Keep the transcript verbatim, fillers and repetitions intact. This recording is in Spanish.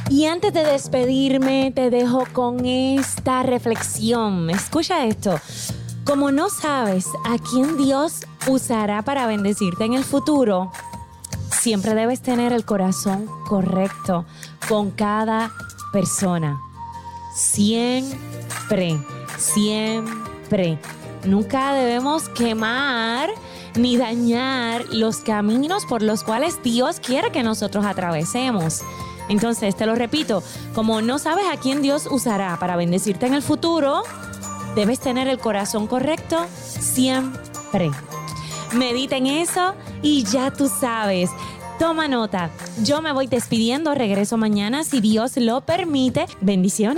Y antes de despedirme, te dejo con esta reflexión. Escucha esto. Como no sabes a quién Dios usará para bendecirte en el futuro, siempre debes tener el corazón correcto con cada persona. Siempre, siempre. Nunca debemos quemar ni dañar los caminos por los cuales Dios quiere que nosotros atravesemos. Entonces, te lo repito, como no sabes a quién Dios usará para bendecirte en el futuro, debes tener el corazón correcto siempre. Medita en eso y ya tú sabes. Toma nota. Yo me voy despidiendo. Regreso mañana si Dios lo permite. Bendiciones.